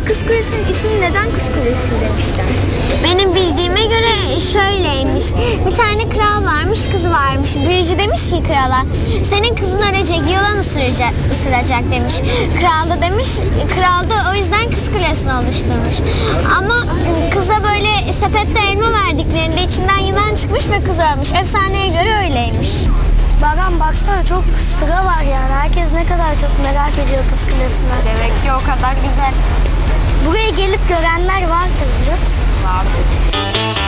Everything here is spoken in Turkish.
Kız Kulesi'nin ismini neden Kız Kulesi demişler? Benim bildiğime göre şöyleymiş. Bir tane kral varmış, kızı varmış. Büyücü demiş ki krala, senin kızın ölecek, yılan ısıracak demiş. Kral da demiş, kral da o yüzden Kız Kulesi'ni oluşturmuş. Ama kıza böyle sepette elma verdiklerinde içinden yılan çıkmış ve kız ölmüş. Efsaneye göre öyleymiş. Baran baksana, çok sıra var yani. Herkes ne kadar çok merak ediyor Kız Kulesi'ne. Demek ki o kadar güzel. Buraya gelip görenler vardır, biliyor musun? Vardı.